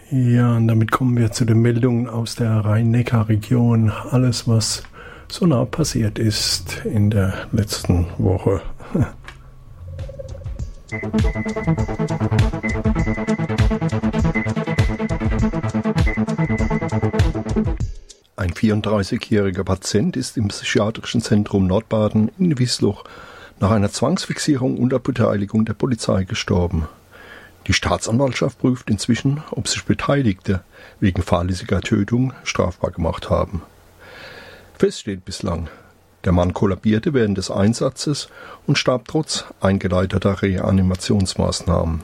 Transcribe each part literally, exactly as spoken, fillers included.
Ja, und damit kommen wir zu den Meldungen aus der Rhein-Neckar-Region. Alles, was so nah passiert ist in der letzten Woche. Ein vierunddreißigjähriger Patient ist im psychiatrischen Zentrum Nordbaden in Wiesloch nach einer Zwangsfixierung unter Beteiligung der Polizei gestorben. Die Staatsanwaltschaft prüft inzwischen, ob sich Beteiligte wegen fahrlässiger Tötung strafbar gemacht haben. Fest steht bislang, der Mann kollabierte während des Einsatzes und starb trotz eingeleiteter Reanimationsmaßnahmen.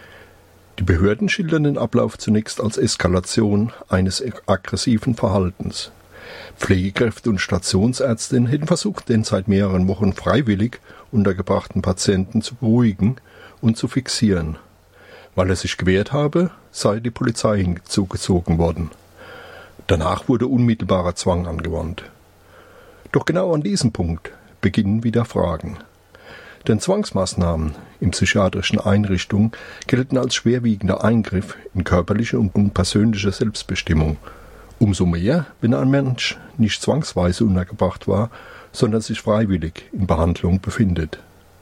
Die Behörden schildern den Ablauf zunächst als Eskalation eines aggressiven Verhaltens. Pflegekräfte und Stationsärztinnen hätten versucht, den seit mehreren Wochen freiwillig untergebrachten Patienten zu beruhigen und zu fixieren. Weil er sich gewehrt habe, sei die Polizei hinzugezogen worden. Danach wurde unmittelbarer Zwang angewandt. Doch genau an diesem Punkt beginnen wieder Fragen. Denn Zwangsmaßnahmen in psychiatrischen Einrichtungen gelten als schwerwiegender Eingriff in körperliche und persönliche Selbstbestimmung. Umso mehr, wenn ein Mensch nicht zwangsweise untergebracht war, sondern sich freiwillig in Behandlung befindet.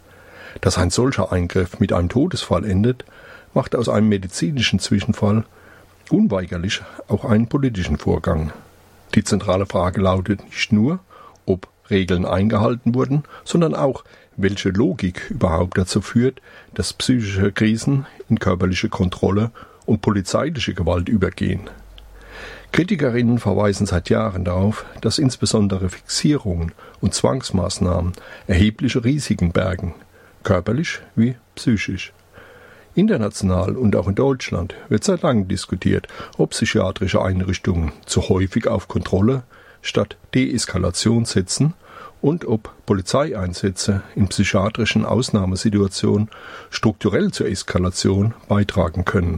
Dass ein solcher Eingriff mit einem Todesfall endet, macht aus einem medizinischen Zwischenfall unweigerlich auch einen politischen Vorgang. Die zentrale Frage lautet nicht nur, ob Regeln eingehalten wurden, sondern auch, welche Logik überhaupt dazu führt, dass psychische Krisen in körperliche Kontrolle und polizeiliche Gewalt übergehen. Kritikerinnen verweisen seit Jahren darauf, dass insbesondere Fixierungen und Zwangsmaßnahmen erhebliche Risiken bergen, körperlich wie psychisch. International und auch in Deutschland wird seit langem diskutiert, ob psychiatrische Einrichtungen zu häufig auf Kontrolle statt Deeskalation setzen und ob Polizeieinsätze in psychiatrischen Ausnahmesituationen strukturell zur Eskalation beitragen können.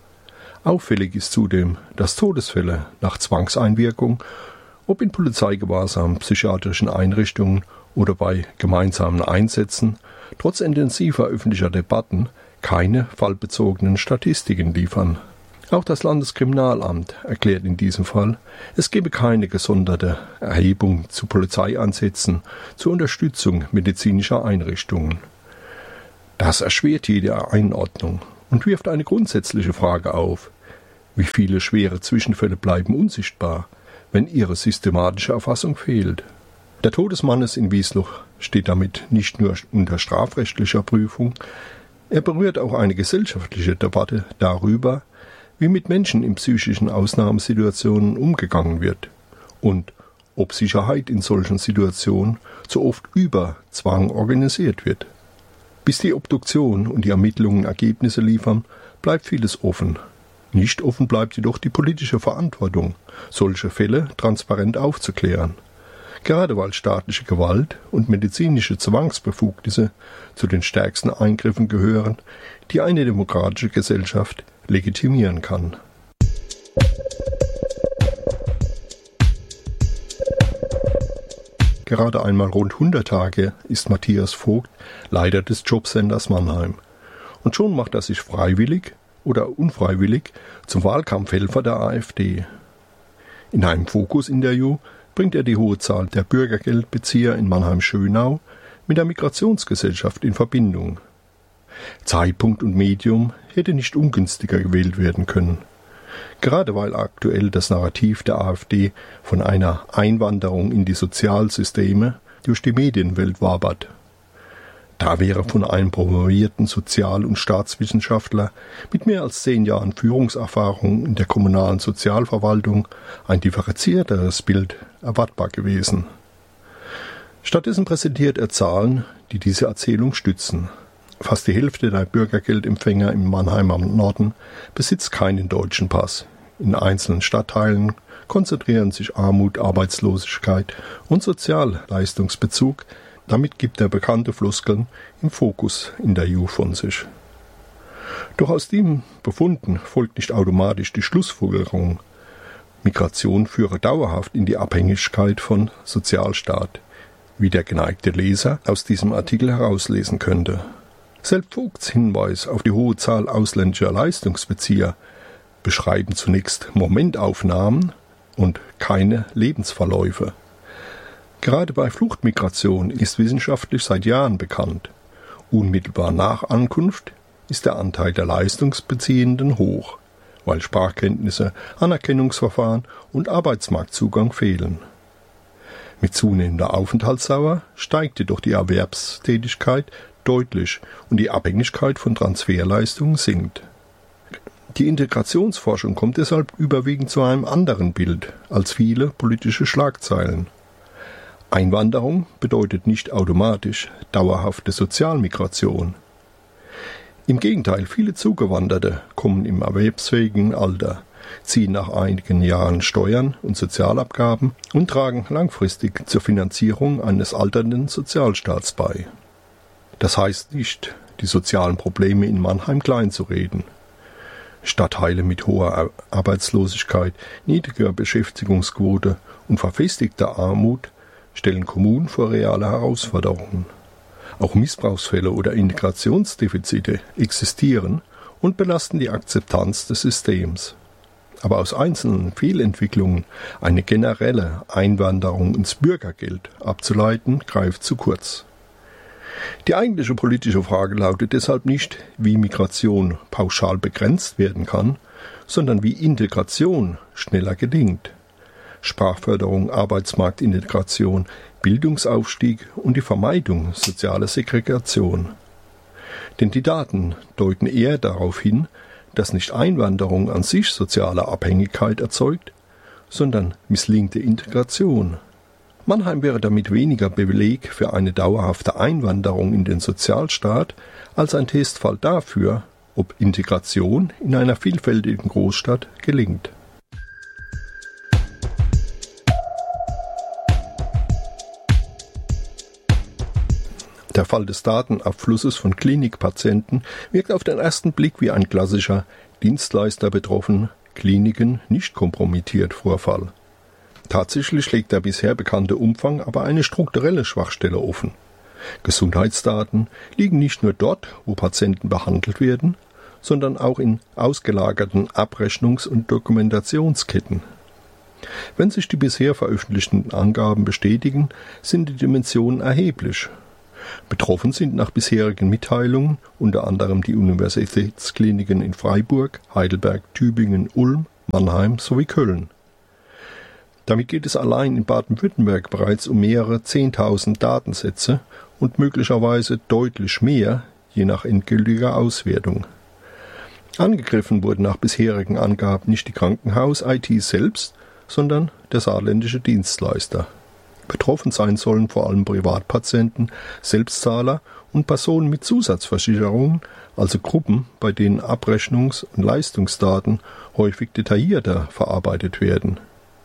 Auffällig ist zudem, dass Todesfälle nach Zwangseinwirkung, ob in Polizeigewahrsam, psychiatrischen Einrichtungen oder bei gemeinsamen Einsätzen, trotz intensiver öffentlicher Debatten keine fallbezogenen Statistiken liefern. Auch das Landeskriminalamt erklärt in diesem Fall, es gebe keine gesonderte Erhebung zu Polizeieinsätzen zur Unterstützung medizinischer Einrichtungen. Das erschwert jede Einordnung und wirft eine grundsätzliche Frage auf: Wie viele schwere Zwischenfälle bleiben unsichtbar, wenn ihre systematische Erfassung fehlt? Der Tod des Mannes in Wiesloch steht damit nicht nur unter strafrechtlicher Prüfung, er berührt auch eine gesellschaftliche Debatte darüber, wie mit Menschen in psychischen Ausnahmesituationen umgegangen wird und ob Sicherheit in solchen Situationen so oft über Zwang organisiert wird. Bis die Obduktion und die Ermittlungen Ergebnisse liefern, bleibt vieles offen. Nicht offen bleibt jedoch die politische Verantwortung, solche Fälle transparent aufzuklären. Gerade weil staatliche Gewalt und medizinische Zwangsbefugnisse zu den stärksten Eingriffen gehören, die eine demokratische Gesellschaft legitimieren kann. Gerade einmal rund hundert Tage ist Matthias Vogt Leiter des Jobcenters Mannheim. Und schon macht er sich freiwillig oder unfreiwillig zum Wahlkampfhelfer der AfD. In einem Fokus-Interview bringt er die hohe Zahl der Bürgergeldbezieher in Mannheim-Schönau mit der Migrationsgesellschaft in Verbindung. Zeitpunkt und Medium hätte nicht ungünstiger gewählt werden können. Gerade weil aktuell das Narrativ der AfD von einer Einwanderung in die Sozialsysteme durch die Medienwelt wabert. Da wäre von einem promovierten Sozial- und Staatswissenschaftler mit mehr als zehn Jahren Führungserfahrung in der kommunalen Sozialverwaltung ein differenzierteres Bild erwartbar gewesen. Stattdessen präsentiert er Zahlen, die diese Erzählung stützen. Fast die Hälfte der Bürgergeldempfänger im Mannheimer Norden besitzt keinen deutschen Pass. In einzelnen Stadtteilen konzentrieren sich Armut, Arbeitslosigkeit und Sozialleistungsbezug. Damit gibt er bekannte Floskeln im Fokus-Interview von sich. Doch aus dem Befunden folgt nicht automatisch die Schlussfolgerung: Migration führe dauerhaft in die Abhängigkeit von Sozialstaat, wie der geneigte Leser aus diesem Artikel herauslesen könnte. Selbst Vogts Hinweis auf die hohe Zahl ausländischer Leistungsbezieher beschreiben zunächst Momentaufnahmen und keine Lebensverläufe. Gerade bei Fluchtmigration ist wissenschaftlich seit Jahren bekannt, unmittelbar nach Ankunft ist der Anteil der Leistungsbeziehenden hoch, weil Sprachkenntnisse, Anerkennungsverfahren und Arbeitsmarktzugang fehlen. Mit zunehmender Aufenthaltsdauer steigt jedoch die Erwerbstätigkeit deutlich und die Abhängigkeit von Transferleistungen sinkt. Die Integrationsforschung kommt deshalb überwiegend zu einem anderen Bild als viele politische Schlagzeilen. Einwanderung bedeutet nicht automatisch dauerhafte Sozialmigration. Im Gegenteil, viele Zugewanderte kommen im erwerbsfähigen Alter, ziehen nach einigen Jahren Steuern und Sozialabgaben und tragen langfristig zur Finanzierung eines alternden Sozialstaats bei. Das heißt nicht, die sozialen Probleme in Mannheim kleinzureden. Stadtteile mit hoher Arbeitslosigkeit, niedriger Beschäftigungsquote und verfestigter Armut stellen Kommunen vor reale Herausforderungen. Auch Missbrauchsfälle oder Integrationsdefizite existieren und belasten die Akzeptanz des Systems. Aber aus einzelnen Fehlentwicklungen eine generelle Einwanderung ins Bürgergeld abzuleiten, greift zu kurz. Die eigentliche politische Frage lautet deshalb nicht, wie Migration pauschal begrenzt werden kann, sondern wie Integration schneller gelingt. Sprachförderung, Arbeitsmarktintegration, Bildungsaufstieg und die Vermeidung sozialer Segregation. Denn die Daten deuten eher darauf hin, dass nicht Einwanderung an sich soziale Abhängigkeit erzeugt, sondern misslingende Integration. Mannheim wäre damit weniger Beleg für eine dauerhafte Einwanderung in den Sozialstaat als ein Testfall dafür, ob Integration in einer vielfältigen Großstadt gelingt. Der Fall des Datenabflusses von Klinikpatienten wirkt auf den ersten Blick wie ein klassischer Dienstleister betroffen, Kliniken nicht kompromittiert Vorfall. Tatsächlich legt der bisher bekannte Umfang aber eine strukturelle Schwachstelle offen. Gesundheitsdaten liegen nicht nur dort, wo Patienten behandelt werden, sondern auch in ausgelagerten Abrechnungs- und Dokumentationsketten. Wenn sich die bisher veröffentlichten Angaben bestätigen, sind die Dimensionen erheblich. Betroffen sind nach bisherigen Mitteilungen unter anderem die Universitätskliniken in Freiburg, Heidelberg, Tübingen, Ulm, Mannheim sowie Köln. Damit geht es allein in Baden-Württemberg bereits um mehrere zehntausend Datensätze und möglicherweise deutlich mehr, je nach endgültiger Auswertung. Angegriffen wurde nach bisherigen Angaben nicht die Krankenhaus-I T selbst, sondern der saarländische Dienstleister. Betroffen sein sollen vor allem Privatpatienten, Selbstzahler und Personen mit Zusatzversicherungen, also Gruppen, bei denen Abrechnungs- und Leistungsdaten häufig detaillierter verarbeitet werden.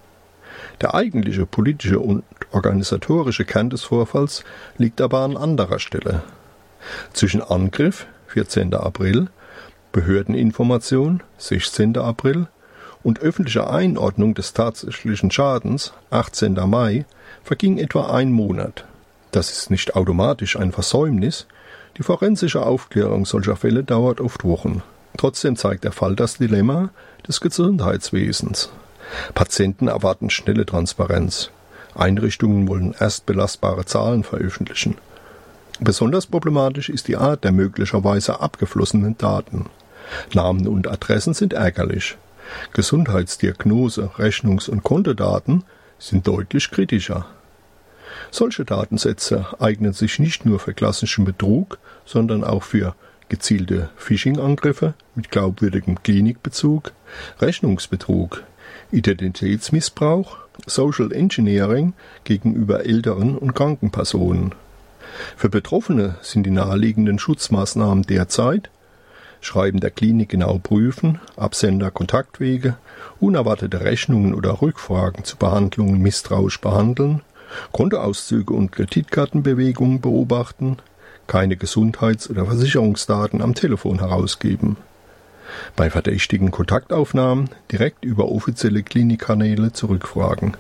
Der eigentliche politische und organisatorische Kern des Vorfalls liegt aber an anderer Stelle. Zwischen Angriff, vierzehnten April, Behördeninformation, sechzehnten April, und öffentlicher Einordnung des tatsächlichen Schadens, achtzehnten Mai, verging etwa ein Monat. Das ist nicht automatisch ein Versäumnis. Die forensische Aufklärung solcher Fälle dauert oft Wochen. Trotzdem zeigt der Fall das Dilemma des Gesundheitswesens. Patienten erwarten schnelle Transparenz. Einrichtungen wollen erst belastbare Zahlen veröffentlichen. Besonders problematisch ist die Art der möglicherweise abgeflossenen Daten. Namen und Adressen sind ärgerlich. Gesundheitsdiagnose, Rechnungs- und Kontodaten sind deutlich kritischer. Solche Datensätze eignen sich nicht nur für klassischen Betrug, sondern auch für gezielte Phishing-Angriffe mit glaubwürdigem Klinikbezug, Rechnungsbetrug, Identitätsmissbrauch, Social Engineering gegenüber älteren und kranken Personen. Für Betroffene sind die naheliegenden Schutzmaßnahmen derzeit Schreiben der Klinik genau prüfen, Absender Kontaktwege, unerwartete Rechnungen oder Rückfragen zu Behandlungen misstrauisch behandeln, Kontoauszüge und Kreditkartenbewegungen beobachten, keine Gesundheits- oder Versicherungsdaten am Telefon herausgeben. Bei verdächtigen Kontaktaufnahmen direkt über offizielle Klinikkanäle zurückfragen.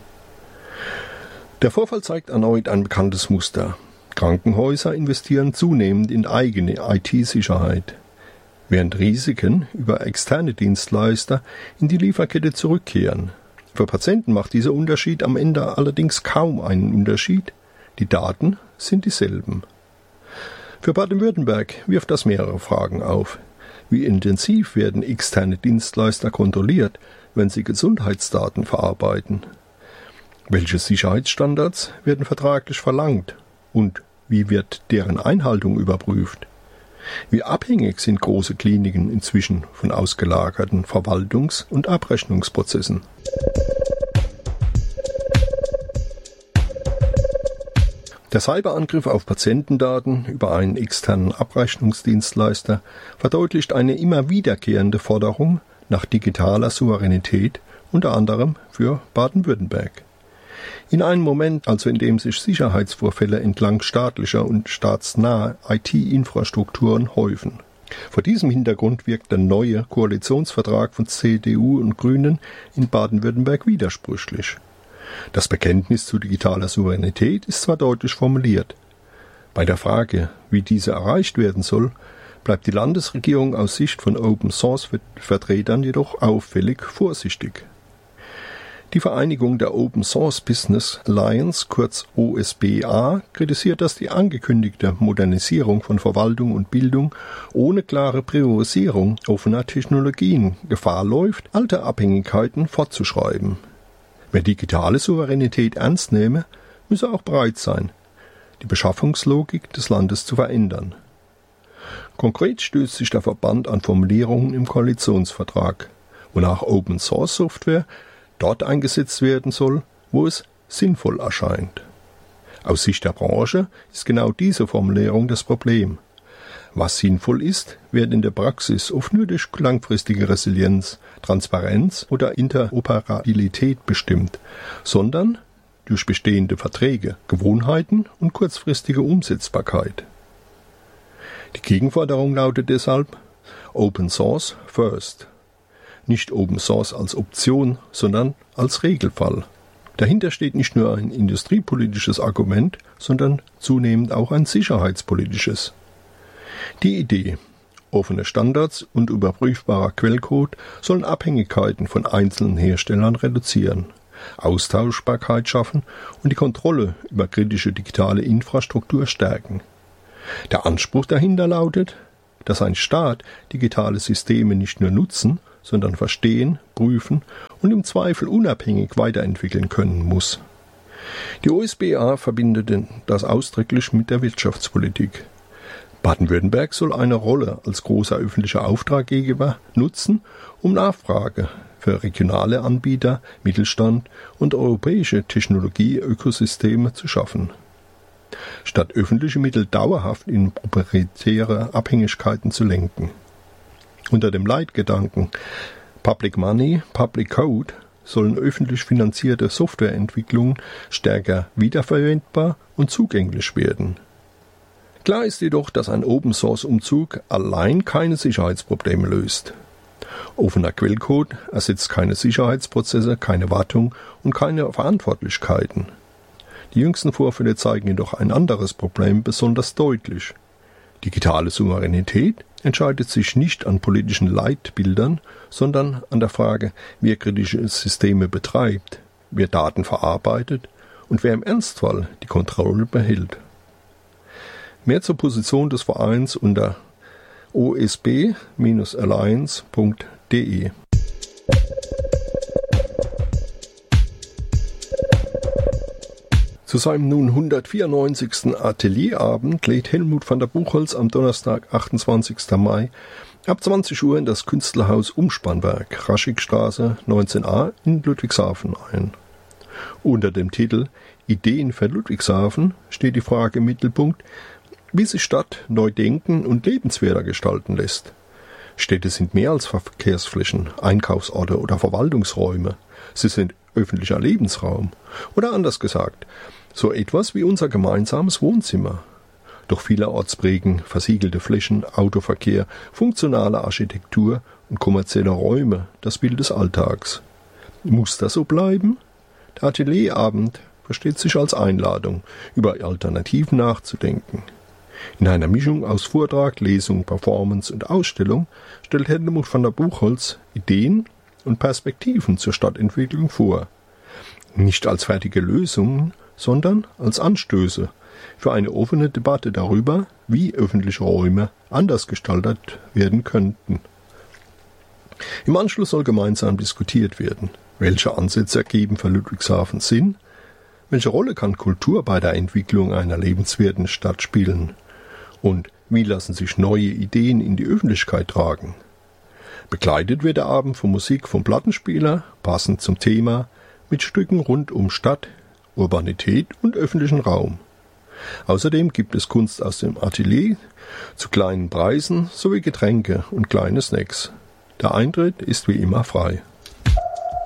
Der Vorfall zeigt erneut ein bekanntes Muster. Krankenhäuser investieren zunehmend in eigene I T-Sicherheit. während Risiken über externe Dienstleister in die Lieferkette zurückkehren. Für Patienten macht dieser Unterschied am Ende allerdings kaum einen Unterschied. Die Daten sind dieselben. Für Baden-Württemberg wirft das mehrere Fragen auf. Wie intensiv werden externe Dienstleister kontrolliert, wenn sie Gesundheitsdaten verarbeiten? Welche Sicherheitsstandards werden vertraglich verlangt? Und wie wird deren Einhaltung überprüft? Wie abhängig sind große Kliniken inzwischen von ausgelagerten Verwaltungs- und Abrechnungsprozessen? Der Cyberangriff auf Patientendaten über einen externen Abrechnungsdienstleister verdeutlicht eine immer wiederkehrende Forderung nach digitaler Souveränität, unter anderem für Baden-Württemberg. In einem Moment, also in dem sich Sicherheitsvorfälle entlang staatlicher und staatsnaher I T-Infrastrukturen häufen. Vor diesem Hintergrund wirkt der neue Koalitionsvertrag von C D U und Grünen in Baden-Württemberg widersprüchlich. Das Bekenntnis zu digitaler Souveränität ist zwar deutlich formuliert. Bei der Frage, wie diese erreicht werden soll, bleibt die Landesregierung aus Sicht von Open-Source-Vertretern jedoch auffällig vorsichtig. Die Vereinigung der Open Source Business Alliance, kurz O S B A, kritisiert, dass die angekündigte Modernisierung von Verwaltung und Bildung ohne klare Priorisierung offener Technologien Gefahr läuft, alte Abhängigkeiten fortzuschreiben. Wer digitale Souveränität ernst nehme, müsse auch bereit sein, die Beschaffungslogik des Landes zu verändern. Konkret stößt sich der Verband an Formulierungen im Koalitionsvertrag, wonach Open Source Software dort eingesetzt werden soll, wo es sinnvoll erscheint. Aus Sicht der Branche ist genau diese Formulierung das Problem. Was sinnvoll ist, wird in der Praxis oft nur durch langfristige Resilienz, Transparenz oder Interoperabilität bestimmt, sondern durch bestehende Verträge, Gewohnheiten und kurzfristige Umsetzbarkeit. Die Gegenforderung lautet deshalb Open Source First. Nicht Open Source als Option, sondern als Regelfall. Dahinter steht nicht nur ein industriepolitisches Argument, sondern zunehmend auch ein sicherheitspolitisches. Die Idee, offene Standards und überprüfbarer Quellcode sollen Abhängigkeiten von einzelnen Herstellern reduzieren, Austauschbarkeit schaffen und die Kontrolle über kritische digitale Infrastruktur stärken. Der Anspruch dahinter lautet, dass ein Staat digitale Systeme nicht nur nutzen, sondern verstehen, prüfen und im Zweifel unabhängig weiterentwickeln können muss. Die O S B A verbindet das ausdrücklich mit der Wirtschaftspolitik. Baden-Württemberg soll eine Rolle als großer öffentlicher Auftraggeber nutzen, um Nachfrage für regionale Anbieter, Mittelstand und europäische Technologie-Ökosysteme zu schaffen. Statt öffentliche Mittel dauerhaft in proprietäre Abhängigkeiten zu lenken. Unter dem Leitgedanken Public Money, Public Code sollen öffentlich finanzierte Softwareentwicklungen stärker wiederverwendbar und zugänglich werden. Klar ist jedoch, dass ein Open-Source-Umzug allein keine Sicherheitsprobleme löst. Offener Quellcode ersetzt keine Sicherheitsprozesse, keine Wartung und keine Verantwortlichkeiten. Die jüngsten Vorfälle zeigen jedoch ein anderes Problem besonders deutlich. Digitale Souveränität entscheidet sich nicht an politischen Leitbildern, sondern an der Frage, wer kritische Systeme betreibt, wer Daten verarbeitet und wer im Ernstfall die Kontrolle behält. Mehr zur Position des Vereins unter o s b Alliance punkt d e. Zu seinem nun hundertvierundneunzigsten Atelierabend lädt Helmut van der Buchholz am Donnerstag, achtundzwanzigsten Mai, ab zwanzig Uhr in das Künstlerhaus Umspannwerk, Raschigstraße neunzehn a in Ludwigshafen ein. Unter dem Titel Ideen für Ludwigshafen steht die Frage im Mittelpunkt, wie sich Stadt neu denken und lebenswerter gestalten lässt. Städte sind mehr als Verkehrsflächen, Einkaufsorte oder Verwaltungsräume. Sie sind öffentlicher Lebensraum. Oder anders gesagt, so etwas wie unser gemeinsames Wohnzimmer. Doch vielerorts prägen versiegelte Flächen, Autoverkehr, funktionale Architektur und kommerzielle Räume das Bild des Alltags. Muss das so bleiben? Der Atelierabend versteht sich als Einladung, über Alternativen nachzudenken. In einer Mischung aus Vortrag, Lesung, Performance und Ausstellung stellt Helmut van der Buchholz Ideen und Perspektiven zur Stadtentwicklung vor. Nicht als fertige Lösungen, sondern als Anstöße für eine offene Debatte darüber, wie öffentliche Räume anders gestaltet werden könnten. Im Anschluss soll gemeinsam diskutiert werden, welche Ansätze ergeben für Ludwigshafen Sinn, welche Rolle kann Kultur bei der Entwicklung einer lebenswerten Stadt spielen und wie lassen sich neue Ideen in die Öffentlichkeit tragen. Begleitet wird der Abend von Musik vom Plattenspieler, passend zum Thema, mit Stücken rund um Stadt, Urbanität und öffentlichen Raum. Außerdem gibt es Kunst aus dem Atelier zu kleinen Preisen sowie Getränke und kleine Snacks. Der Eintritt ist wie immer frei.